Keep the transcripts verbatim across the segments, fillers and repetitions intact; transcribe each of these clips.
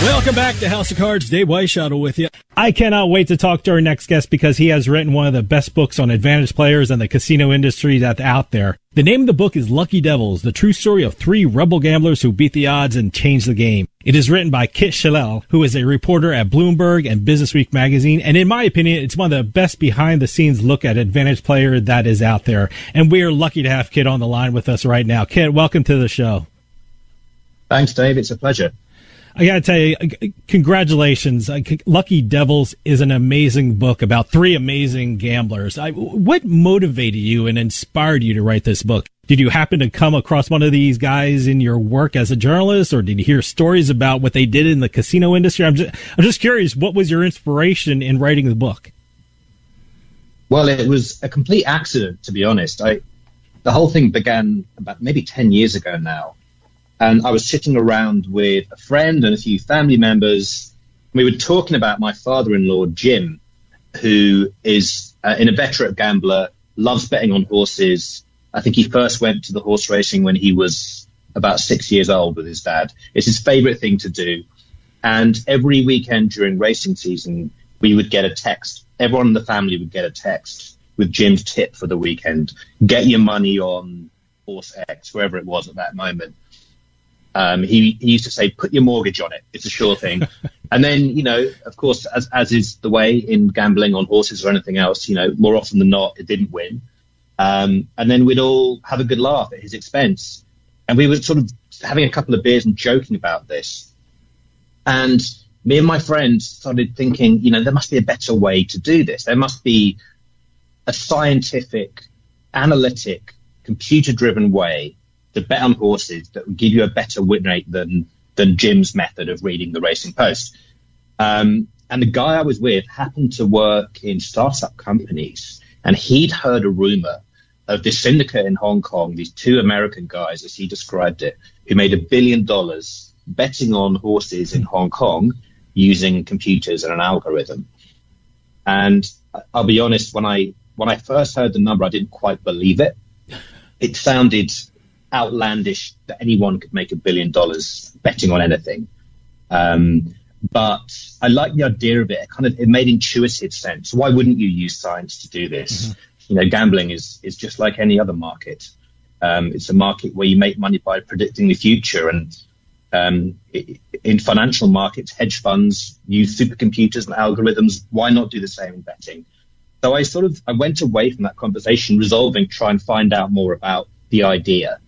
Welcome back to House of Cards. Dave Weishuttle with you. I cannot wait to talk to our next guest because he has written one of the best books on advantage players and the casino industry that's out there. The name of the book is Lucky Devils, the true story of three rebel gamblers who beat the odds and changed the game. It is written by Kit Chellel, who is a reporter at Bloomberg and Businessweek magazine, and in my opinion, it's one of the best behind-the-scenes look at advantage player that is out there. And we are lucky to have Kit on the line with us right now. Kit, welcome to the show. Thanks, Dave. It's a pleasure. I got to tell you, congratulations. Lucky Devils is an amazing book about three amazing gamblers. I, what motivated you and inspired you to write this book? Did you happen to come across one of these guys in your work as a journalist, or did you hear stories about what they did in the casino industry? I'm just, I'm just curious, what was your inspiration in writing the book? Well, it was a complete accident, to be honest. I, the whole thing began about maybe ten years ago now. And I was sitting around with a friend and a few family members. We were talking about my father-in-law, Jim, who is uh, an inveterate gambler, loves betting on horses. I think he first went to the horse racing when he was about six years old with his dad. It's his favorite thing to do. And every weekend during racing season, we would get a text. Everyone in the family would get a text with Jim's tip for the weekend. Get your money on horse X, wherever it was at that moment. Um, he, he used to say, put your mortgage on it. It's a sure thing. And then, you know, of course, as, as is the way in gambling on horses or anything else, you know, more often than not, it didn't win. Um, and then we'd all have a good laugh at his expense. And we were sort of having a couple of beers and joking about this. And me and my friends started thinking, you know, there must be a better way to do this. There must be a scientific, analytic, computer-driven way to bet on horses that would give you a better win rate than than Jim's method of reading the Racing Post. Um, and the guy I was with happened to work in startup companies, and he'd heard a rumor of this syndicate in Hong Kong, these two American guys, as he described it, who made a billion dollars betting on horses in Hong Kong using computers and an algorithm. And I'll be honest, when I when I first heard the number, I didn't quite believe it. It sounded outlandish that anyone could make a billion dollars betting on anything. Um, but I like the idea of it. It kind of, it made intuitive sense. Why wouldn't you use science to do this? Mm-hmm. You know, gambling is, is just like any other market. Um, it's a market where you make money by predicting the future. And um, in financial markets, hedge funds use supercomputers and algorithms. Why not do the same in betting? So I sort of, I went away from that conversation resolving to try and find out more about the idea.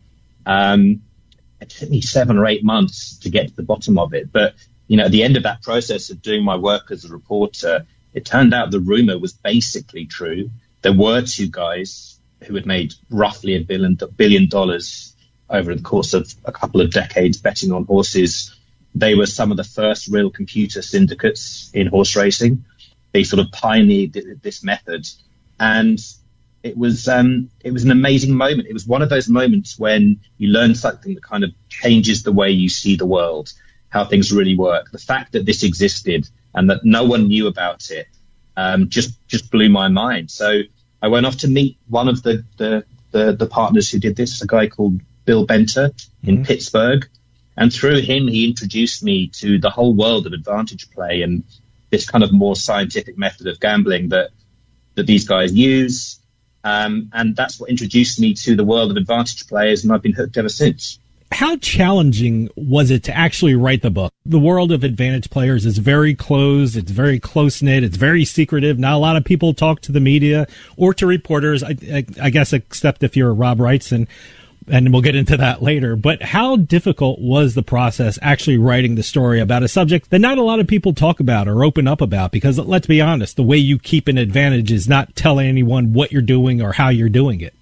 Um, it took me seven or eight months to get to the bottom of it. But, you know, at the end of that process of doing my work as a reporter, it turned out the rumor was basically true. There were two guys who had made roughly a billion, billion dollars over the course of a couple of decades betting on horses. They were some of the first real computer syndicates in horse racing. They sort of pioneered this method. And It was um, it was an amazing moment. It was one of those moments when you learn something that kind of changes the way you see the world, how things really work. The fact that this existed and that no one knew about it um, just just blew my mind. So I went off to meet one of the the, the, the partners who did this, a guy called Bill Benter in mm-hmm. Pittsburgh. And through him, he introduced me to the whole world of advantage play and this kind of more scientific method of gambling that that these guys use. Um, and that's what introduced me to the world of advantage players, and I've been hooked ever since. How challenging was it to actually write the book? The world of advantage players is very closed, it's very close-knit, it's very secretive. Not a lot of people talk to the media or to reporters, I, I, I guess, except if you're Rob Wrightson, and we'll get into that later. But how difficult was the process actually writing the story about a subject that not a lot of people talk about or open up about? Because let's be honest, the way you keep an advantage is not telling anyone what you're doing or how you're doing it.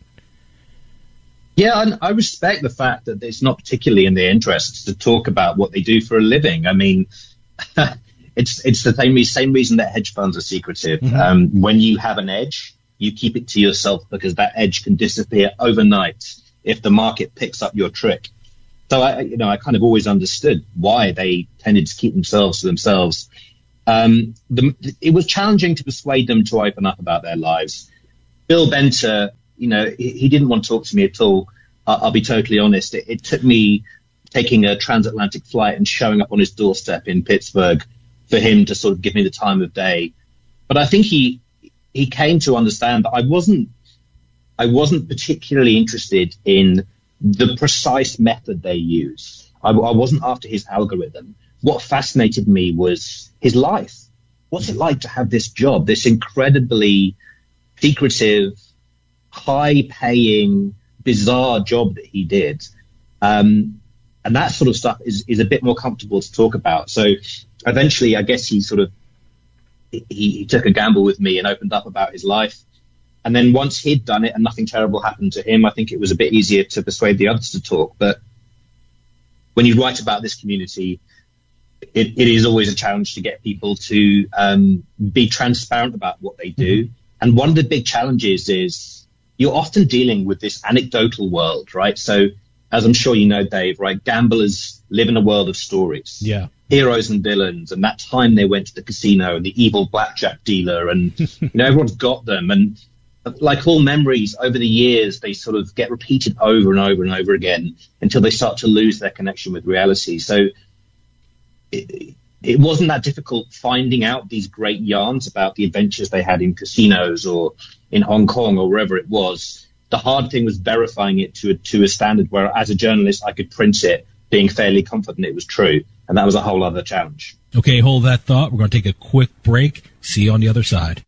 Yeah, and I respect the fact that it's not particularly in their interests to talk about what they do for a living. I mean, it's it's the same, same reason that hedge funds are secretive. Mm-hmm. Um, when you have an edge, you keep it to yourself because that edge can disappear overnight if the market picks up your trick. So I, you know, I kind of always understood why they tended to keep themselves to themselves. Um, the, it was challenging to persuade them to open up about their lives. Bill Benter, you know, he, he didn't want to talk to me at all. Uh, I'll be totally honest. It, it took me taking a transatlantic flight and showing up on his doorstep in Pittsburgh for him to sort of give me the time of day. But I think he he came to understand that I wasn't I wasn't particularly interested in the precise method they use. I, I wasn't after his algorithm. What fascinated me was his life. What's it like to have this job, this incredibly secretive, high-paying, bizarre job that he did? Um, and that sort of stuff is, is a bit more comfortable to talk about. So eventually, I guess he sort of he, he took a gamble with me and opened up about his life. And then once he'd done it and nothing terrible happened to him, I think it was a bit easier to persuade the others to talk. But when you write about this community, it, it is always a challenge to get people to um, be transparent about what they do. Mm-hmm. And one of the big challenges is you're often dealing with this anecdotal world, right? So as I'm sure you know, Dave, right, gamblers live in a world of stories. Yeah. Heroes and villains, and that time they went to the casino and the evil blackjack dealer, and you know, everyone's got them. And like all memories, over the years, they sort of get repeated over and over and over again until they start to lose their connection with reality. So it, it wasn't that difficult finding out these great yarns about the adventures they had in casinos or in Hong Kong or wherever it was. The hard thing was verifying it to a, to a standard where, as a journalist, I could print it, being fairly confident it was true. And that was a whole other challenge. Okay, hold that thought. We're going to take a quick break. See you on the other side.